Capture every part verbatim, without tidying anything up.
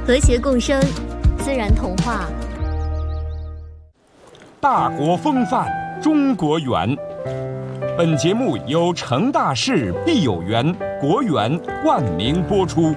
和谐共生，自然童话。 大国风范，中国园。本节目由成大事必有园国园冠名播出。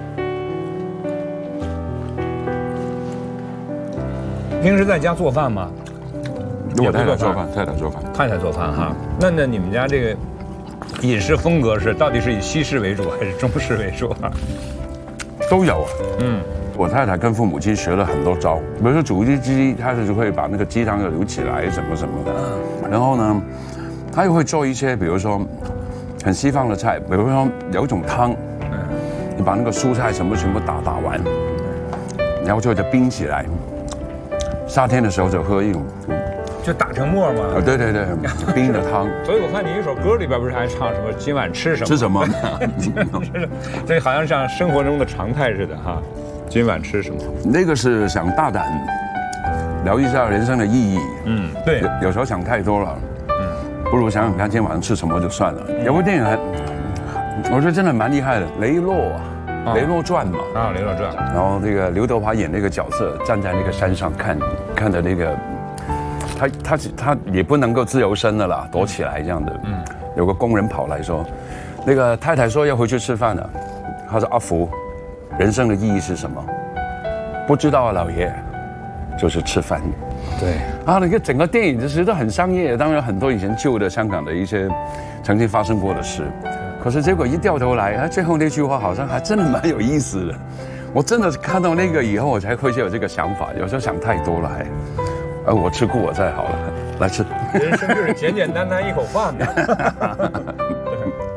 平时在家做饭吗？ 我太太做饭，太太做饭， 太太做饭哈。那那你们家这个饮食风格是到底是以西式为主还是中式为主啊？ 都有啊。 嗯， 我太太跟父母亲学了很多招，比如说煮一只鸡，她就会把那个鸡汤给留起来，什么什么的。然后呢，她又会做一些，比如说很西方的菜，比如说有一种汤，你把那个蔬菜什么全部打打完，然后就就冰起来，夏天的时候就喝一种。 就打成沫吗？ 啊，对对对，冰的汤。 所以我看你一首歌里边不是还唱什么今晚吃什么？ 吃什么？ 这好像像生活中的常态似的哈。今晚吃什么？ 那个是想大胆聊一下人生的意义。嗯， 对。 有, 有时候想太多了。嗯，不如想想看今天晚上吃什么就算了。嗯、有部电影还，我觉得真的蛮厉害的，《雷洛》啊，《雷洛传》嘛。啊， 《雷洛传》。 然后那个刘德华演那个角色，站在那个山上看，看着那个。他他他也不能够自由身的啦，躲起来这样的。嗯，有个工人跑来说，那个太太说要回去吃饭了。他说阿福，人生的意义是什么？不知道啊，老爷，就是吃饭。 对啊，那个整个电影其实都很商业，当然很多以前旧的香港的一些曾经发生过的事，可是结果一掉头来，啊，最后那句话好像还真的蛮有意思的。我真的是看到那个以后，我才会有这个想法，有时候想太多了还。呃，我吃过我再好了，来吃。 人生就是简简单单一口饭嘛。